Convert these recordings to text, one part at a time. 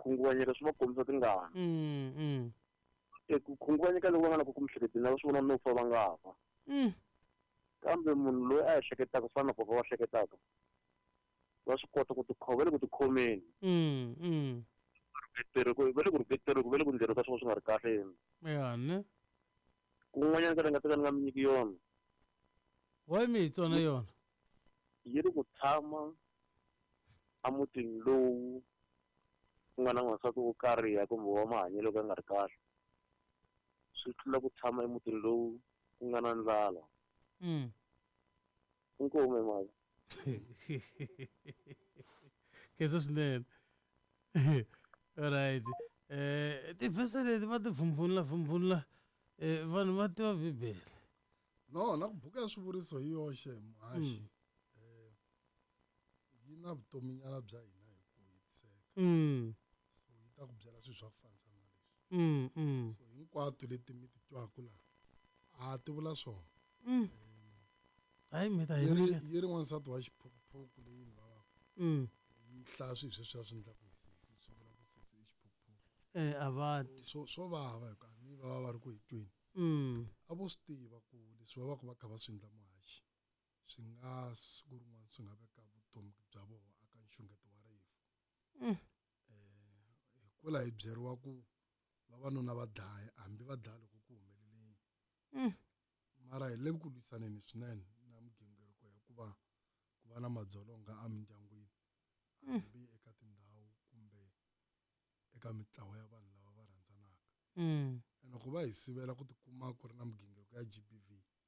khunguvanyeka swi va kombisa tingana ku khunguvanyeka loko va nga na ku mihleketeni lava swi vona no fa va nga fa kambe munhu loyi a ehleketaka ku fana na papa va hleketaka va swi kota ku va le ku tikhomeni va le ku rhuketeriku va le ku ndleni ka swilo swi nga ri kahle kun'wanyana ka ni nga teka ni nga mi nyiki yona wa mi hi tsona yona yi ri ku tshama amutini lowu ku nga na n'wansati wo kariha kumbe wa mahanyelo ka nga ri kahle swi tlula ku tshama emutini lowu ku nga na ndlala inkomu mali kesa swinene alright tivhese leti va ti vhumbunula vanhu va tiva bibele no na ku buku ya swivuriso hi yoxe muhaxi yi na vutominyana bya hina hi ku hetiseka so yi ta ku byela swilo swa ku fanisa na leswi so hinkwato leti mi ti twaku laha a ti vula swona hayi mi ta yi ri n'wansati wa xiphukuphuku leyi ni vavaku yi hlaya swilo sweswiya swi endlaku hi sisi swi vula ku sisi i xiphukuphuku a va ti swo vava hi ku a ni va ri ku hi tweni a vo swi tiva ku leswi va va ku va kha va swi endla muhaxi swi nga siku rin'wana swi nga veka vutomi bya vona aka nxungeto wa rifu hi kula hi byeriwa ku vavanuna va dlaya hambi va dlaya loko ku humelele yini mara hi le ku lwisaneni swinene na migingiriko ya ku va na madzolonga emindyangwini hambi eka tindhawu kumbe eka mitlawa ya vanhu lava va rhandzanaka ene ku va hi sivela ku tikuma ku ri na migingiriko ya GBV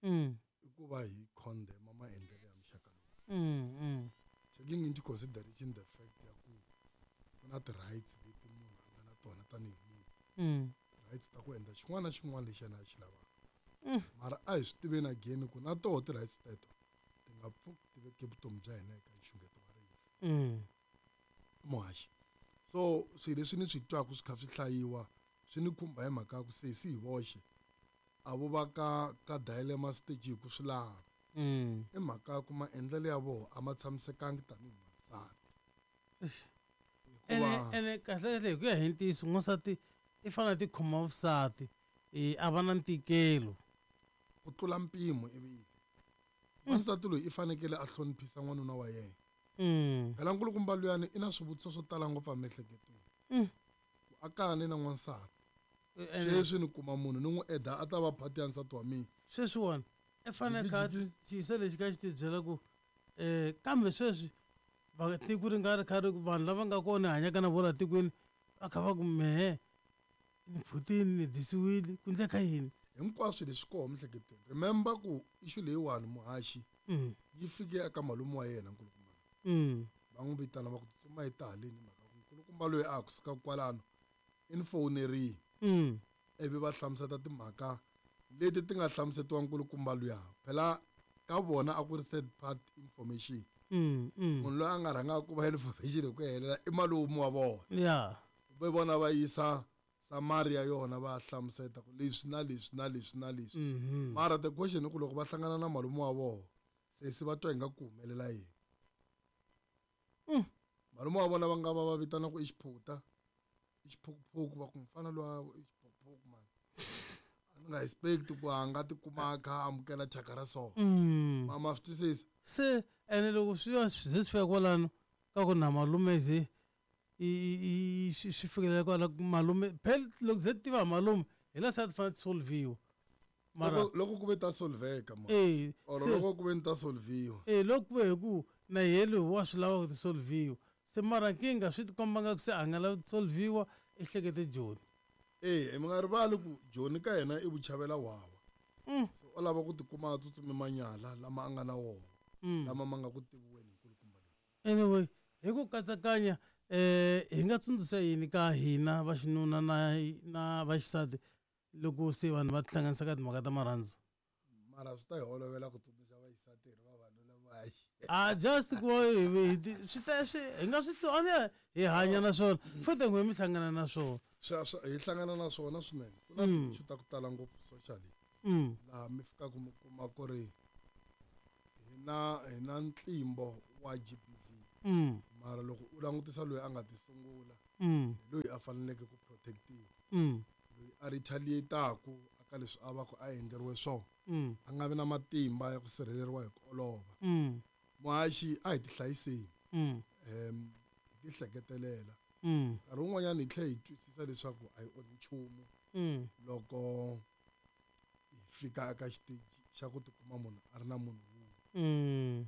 i ku va hi condemn maendlelo ya muxaka lowu taking into consideration the fact ya ku ku na ti-rights leti munhu a nga na tona tanihi munhu rights ta ku endla xin'wana na xin'wana lexi yena a xi lavaka mara a hi swi tiveni again ku na toho ti-rights teto ti nga pfuki ti veke vutomi bya hina eka nxungeto wa rifu muhaxi so swilo leswi ni swi twaku swi kha swi hlayiwa swi ni khumba hi mhaka ya ku sesi hi voxe a vo va ka dilemma stage hi ku swi laha i mhaka ya ku maendlelo ya vona a ma tshamisekangi tanihi masati ene kahle hi ku ya hi ntiyiso n'wansati i fanele ti khoma vusati a va na ntikelo ku tlula mpimo ivile n'wansati loyi i fanekele a hloniphisa n'wanuna wa yena phela nkulukumba luyani i na swivutiso swo tala ngopfu emiehleketweni ku akani na n'wansati sweswi ni kuma munhu ni n'wi eda a ta va phati ya nsati wa mina sweswiwani i fanele kha xiyisa lexi ka xi ti byela ku kambe sweswi tiko ri nga ri kha ri vanhu lava nga kona hanyaka na vona tikweni va kha va ku mehe ni phutini ni dyisiwile ku endleka yini hinkwaswo leswi koho miehleketweni remember ku ixu leyiwani muhaxi yi fike eka malume wa yena nkulukumba va n'wi vitana va ku tsutsuma hi taleni mhaka ku nkulukumba loyi a ha kusukaka kwalano i ni fowunerini ivi va hlamuseta timhaka leti ti nga hlamusetiwa nkulukumba luya phela ka vona a ku ri third party information munhu loyi a nga rhangaka ku va information hi ku helela i malume wa vona va vona va yisa samari ya yona va hlamuseta ku leswi na leswi na leswi na leswi mara the question i ku loko va hlangana na malume wa vona sesi va twa hi nga ku humelela yini malume wa vona va nga va vitana ku i xiphuta i xiphukuphuku va ku mufana lowa i xiphukuphuku mani a ni nga expect ku a nga tikuma a kha amukela thyaka ra so mama swi twisisa se ene loko swi ze swi fika kwalano ka ku na malume ze swi fikelela kwala malume phela loko ze tiva malume hi la sa ti fanele ti solviwa mara loko ku ve ta solveka or loko ku ve ni ta solviwa loko ku ve ku na yelo wa swi lava ku ti solviwa se mara nkinga swi ti komba nga ku se a nga lavi ti solviwa ehlekete Joni mi nga rivali ku Joni ka yena i vuchavela wawa so o lava ku tikuma a tsutsumi manyala lama a nga na wona lama ma nga ku tiviweni hi nkulukumba loyi anyway hi ku katsakanya hi nga tsundzuxa yini ka hina vaxinuna na vaxisati loko se vanhu va tihlanganisa ka timhaka ta marhandzu mara swi ta hi olovela ku tsundzuxa vaxisati hi ri vavanuna vaxi just ku hi nga swi hi hanya na swona futhi n'we mi hlangana na swona hi hlangana na swona swinene ku na tinxu ta ku tala ngopfu socially laha mi fikaka mi kuma ku ri hi na ntlimbo wa GBV mara loko u langutisa loyi a nga ti sungula loyi a faneleke ku protectiwa loyi a retaliataku aka leswi a va ku a endleriwe swona a nga vi na matimba ya ku sirheleriwa hi ku olova muhaxi a hi ti hlayiseni hi ti hleketelela nkarhi wun'wanyana hi tlhela hi twisisa leswaku a hi onhi nchumu loko hi fika eka xiteji xa ku tikuma munhu a ri na munhu wun'we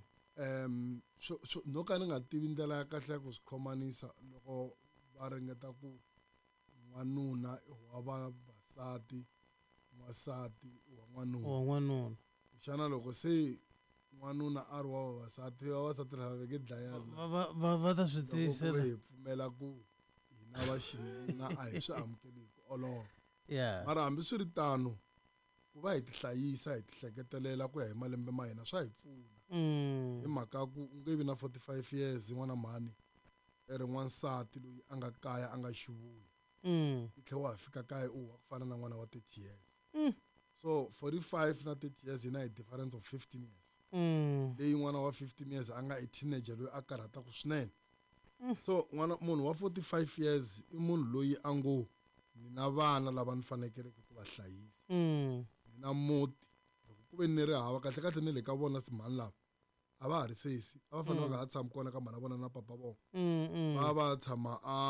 no ka ni nga tivi ndlela ya kahle ya ku swi khomanisa loko va ringeta ku n'wanuna wa vavasati n'wansati wa n'wanuna xana loko se n'wanuna a ri wa vavasati lava veke dlayana va ta swi tiyisela hi pfumela ku hina va xinuna a hi swi amukeli hi ku olova mara hambi swi ri tano ku va hi ti hlayisa hi ti hleketelela ku ya hi malembe ma hina swa hi pfuna hi mhaka ku u nge vi na 45 years n'wana mhani ri n'wansati loyi a nga kaya a nga xivuyi i tlhela wa ha fika kaya u wa ku fana na n'wana wa 30 years so 45 na 30 years hi na hi difference of 15 years leyi n'wana wa 15 years a nga i teenager loyi a karhataku swinene so munhu wa 45 years i munhu loyi a ngo ni na vana lava ni fanekeleke ku va hlayisa ni na muti loko ku ve ni ri hava kahle ni le ka vona simhani lava a va ha ri sesi a va fanele va nga ha tshami kona ka mhana vona na papa vona va va tshama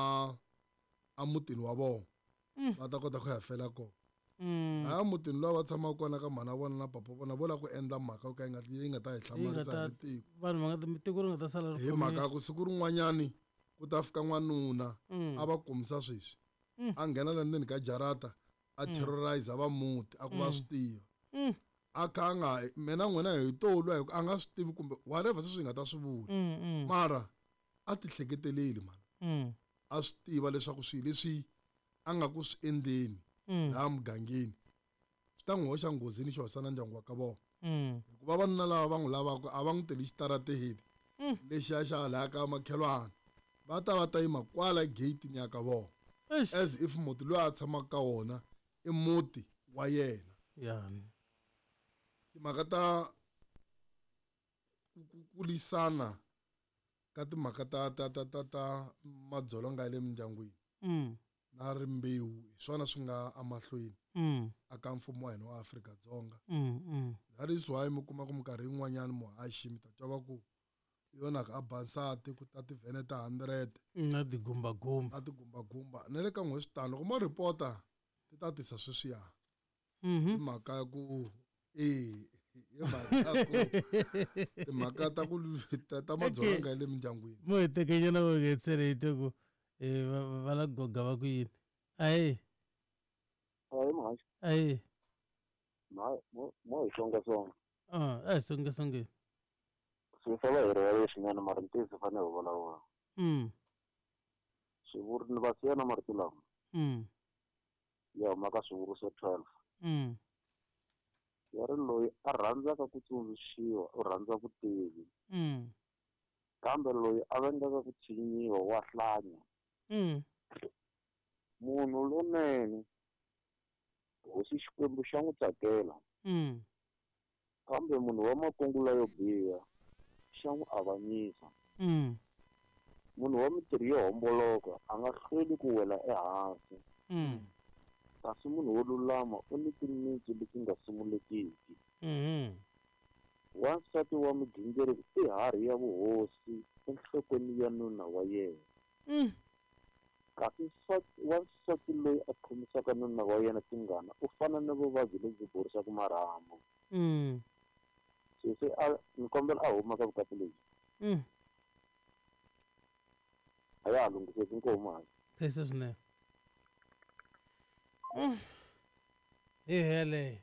a mutini wa vona va ta kota ku ya fela kona a mutini lowa va tshamaka kona ka mhana vona na papa vona vo la ku endla mhaka ka yi nga ta hi hlamarisa hi tiko vanhu tiko ri nga ta sala hi mhaka ku siku rin'wanyani ku ta fika n'wanuna a va kumisa sweswi a nghena le ndzeni ka jarata a terrorize va muti a ku va swi tiva a kha a nga mina n'wina hi tolwa a nga swi tivi kumbe whatever se swi nga ta swi vula mara a ti hleketeleli mani a swi tiva leswaku swilo leswi a nga ku swi endleni laha mugangeni swi ta n'wi hoxa nghozini xi hoxa na ndyangu wa ka vona hikuva vavanuna lava va n'wi lavaka a va n'wi teli xitarateni lexi ya xa laha ka makhelwana va ta yima kwala gate-ni ya ka vona as if muti loyi a tshamaka ka wona i muti wa yena timhaka ta ku lisana ka timhaka ta madzolonga ya le mindyangwini na rimbewu hi swona swi nga amahlweni aka mfumo wa hina wa Afrika-Dzonga that is why mi kuma ku minkarhi yin'wanyana muhaxi mi ta twa va ku yona a bansati ku ta tivhene ta 100 na tigumbagumba na le ka n'weswitano loko mo ripota ti ta tisa sweswiya hi mhaka ya ku timhaka ta madzolonga ya le mindyangwini mo hi tekenyana vo ngetsele hi teku va la goga va ku yini ayi mo hi songasonga a hi songasongeni swi fa va hi rivaleli swinene mara ntiyiso fanele hi vulavula swivuri ni va siya na marito lama ya huma ka swivuri swa 12 ya ri loyi a rhandzaka ku tsundzuxiwa u rhandza vutivi kambe loyi a vengaka ku tshinyiwa wa hlanya munhu lonene hosi Xikwembu xa n'wi tsakela kambe munhu wa makungulo yo biha xa n'wi avanyisa munhu wa mitirho yo homboloka a nga hlweli ku wela ehansi kasi munhu wo lulama u ni timitsu leti nga sungulekiki wansati wa migingiriko i hari ya vuhosi enhlokweni ya nuna wa yena kasi wansati loyi a khomisaka nuna wa yena tingana u fana na vuvabyi lebyi borisaka marhambu se ni kombela a huma ka vukati lebyi a ya ha lunghiseki nkomazi phese swinene hi hele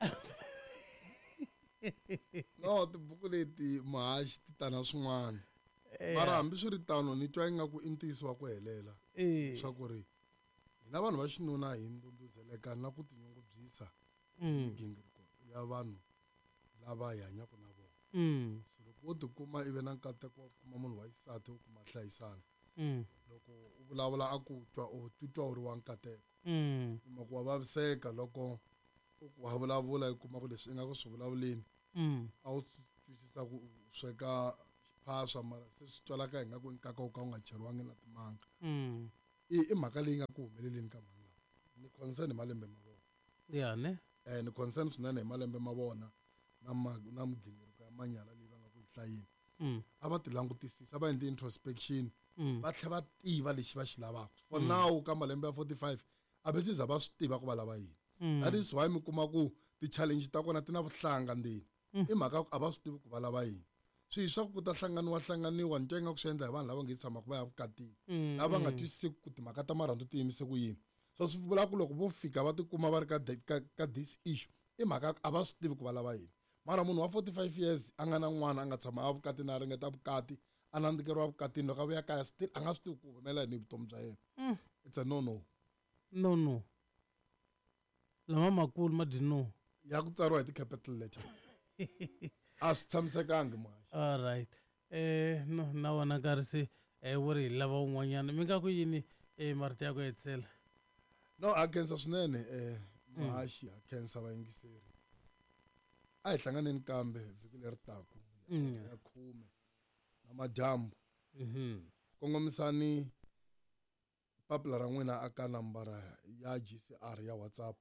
no tibuku leti muhaxi ti ta na swin'wana mara hambi swi ri tano ni twa ingaku i ntiyiso wa ku helela leswaku ri hina vanhu va xinuna hi ndhundhuzeleka na ku tinyungubyisa migingiriko ya vanhu lava hi hanyaka na vona so loko wo tikuma i ve na nkateko wa ku kuma munhu wa xisati u kuma hlayisana loko u vulavula a ku twa u titwa u ri wa nkateko kuma ku wa vaviseka loko wa vulavula i kuma ku leswi i nga ku swi vulavuleni a wu twisisa ku sweka xiphaswa mara se swi twalaka hi nga ku nkaka u ka u nga cheriwangi na timanga i mhaka leyi nga ku humeleleni ka mani lawa ni concern hi malembe ma vona ya ne ni concern swinene hi malembe ma vona na migingiriko ya manyala leyi va nga ku hi hlayini a va ti langutisisa va endli introspection va tlhela va tiva lexi va xi lavaka for now ka malembe ya 45 a va siza va swi tiva ku va lava yini that is why mi kuma ku ti-challenge ta kona ti na vuhlanga ndzeni i mhaka ku a va swi tivi ku va lava yini swilo swa ku ta hlanganiwa ni twa ku swi endla hi vanhu lava nga tshamaka va ya vukatini lava nga twisiseki ku timhaka ta marhandzu ti yimise ku yini so swi vula ku loko vo fika va tikuma va ri ka this issue i mhaka a va swi tivi ku va lava yini mara munhu wa 45 years a nga na n'wana a nga tshama a vukatini a ringeta vukati a nandzikeriwa vukatini loko a vuya kaya still a nga swi tivi ku humelela yini hi vutomi bya yena it's a no lama makulu ma dyi no ya ku tsariwa hi ti-capital letter a swi tshamisekangi maxi all right no na wona nkarhi se wo ri hi lava un'wanyana mi nga ku yini marito ya ku hetisela no ha khensa swinene mahaxi ha khensa vayingiseri a hi hlanganeni kambe vhiki leri taku ya 10 namadyambu kongomisani papila ra n'wina aka nambara ya GCR ya WhatsApp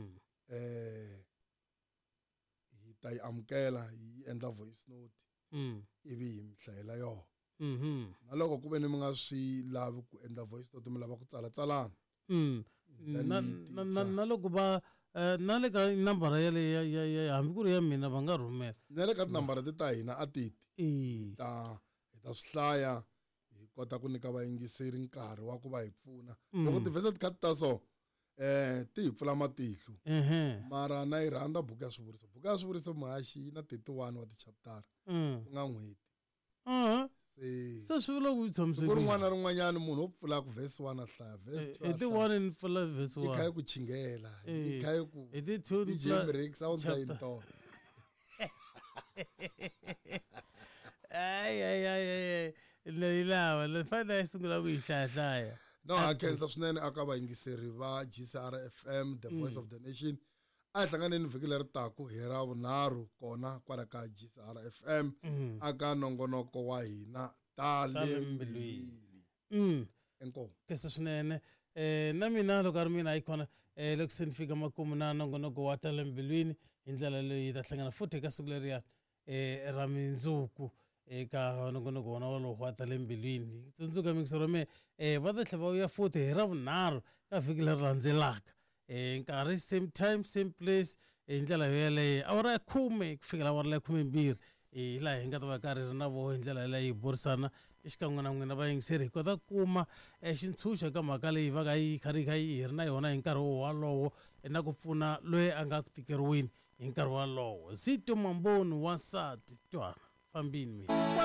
hi ta yi amukela hi endla voice note ivi hi mi hlayela yona na loko ku ve ni mi nga swi lavi ku endla voice note mi lava ku tsalatsalana na loko va na le ka nambara yaleyo hambi ku ri ya mina va nga rhumela na le ka tinambara ti ta hina a titi hi ta swi hlaya hi kota ku nyika vayingiseri nkarhi wa ku va hi pfuna loko tivhese ti kha ti ta so ti hi pfula matihlo mara na yi rhandza buku ya swivuriso mahaxi yi na 31 wa tichaptara ku nga n'hweti se swi vula ku siku rin'wana na rin'wanyana munhu wo pfula ku vhesi 1 a hlaya hi ti 1 ni pfula vhesi 1 yi kha yi ku chingela yi kha yi ku hi ti 2 ni DJ Breaks a wu ta yi nto ay leyi lawa le fanele yi sungula ku yi hlaya no ha khensa swinene aka vayingiseri va GCR FM the voice of the nation a hi hlanganeni vhiki leri taku hi ra vunharhu kona kwala ka GCR FM aka nongonoko wa hina tale mbilwini enkomo kesa swinene na mina loko a ri mina yi kona loko se ni fika makumu na nongonoko wa tale mbilwini hi ndlela leyi hi ta hlangana futhi eka siku leriyani ra mindzuku eka nongonoko wona walowo wa tale mbilwini tsundzuka mingisero me va ta tlhela va ya futhi hi ra vunharhu ka vhiki leri landzelaka nkarhi same time same place hi ndlela yo yeleyo awara ya 10 ku fikela awara ya 12 hi laha hi nga ta va karhi ri na vo hi ndlela leyi hi burisana exikan'we na n'wina vayingiseri hi kota ku kuma xintshunxo eka mhaka leyi va ka yi karhi hi ri na yona hi nkarhi wolowo na ku pfuna loyi a nga ku tikeriweni hi nkarhi wolowo Zito Mamboni wansati twana fambini mina